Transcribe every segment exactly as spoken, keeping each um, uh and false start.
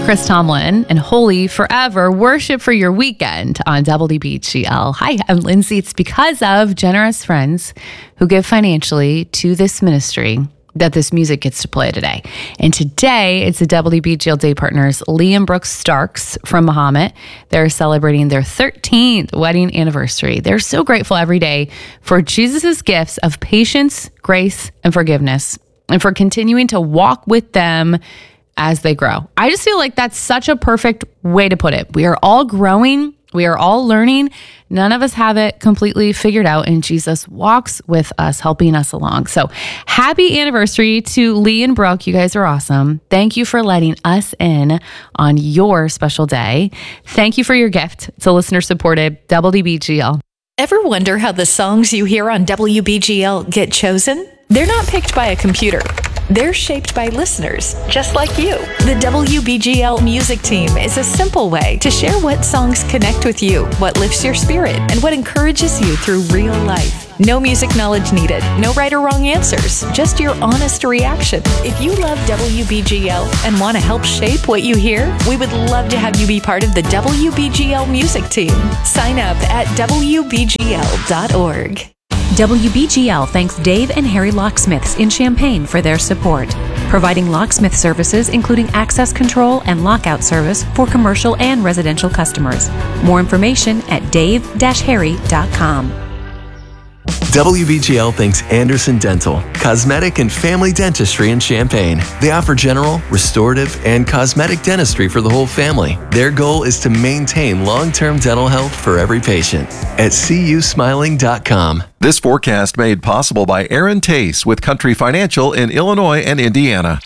Chris Tomlin and Holy Forever, worship for your weekend on W B G L. Hi, I'm Lindsay. It's because of generous friends who give financially to this ministry that this music gets to play today. And today, it's the W B G L Day partners, Lee and Brooke Starks from Mahomet. They're celebrating their thirteenth wedding anniversary. They're so grateful every day for Jesus's gifts of patience, grace, and forgiveness, and for continuing to walk with them as they grow. I just feel like that's such a perfect way to put it. We are all growing. We are all learning. None of us have it completely figured out, and Jesus walks with us, helping us along. So happy anniversary to Lee and Brooke. You guys are awesome. Thank you for letting us in on your special day. Thank you for your gift to listener-supported W B G L. Ever wonder how the songs you hear on W B G L get chosen? They're not picked by a computer. They're shaped by listeners, just like you. The W B G L music team is a simple way to share what songs connect with you, what lifts your spirit, and what encourages you through real life. No music knowledge needed, no right or wrong answers, just your honest reaction. If you love W B G L and want to help shape what you hear, we would love to have you be part of the W B G L music team. Sign up at W B G L dot org. W B G L thanks Dave and Harry Locksmiths in Champaign for their support, providing locksmith services including access control and lockout service for commercial and residential customers. More information at dave dash harry dot com. W B G L thanks Anderson Dental, cosmetic and family dentistry in Champaign. They offer general, restorative, and cosmetic dentistry for the whole family. Their goal is to maintain long-term dental health for every patient. At see you smiling dot com. This forecast made possible by Aaron Tace with Country Financial in Illinois and Indiana.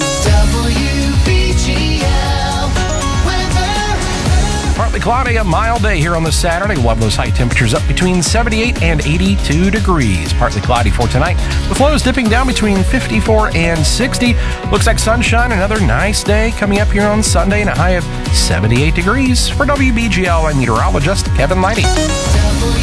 Partly cloudy, a mild day here on this Saturday. We'll have those high temperatures up between seventy-eight and eighty-two degrees. Partly cloudy for tonight, with lows dipping down between fifty-four and sixty. Looks like sunshine, another nice day coming up here on Sunday, and a high of seventy-eight degrees. For W B G L, I'm meteorologist Kevin Lighty.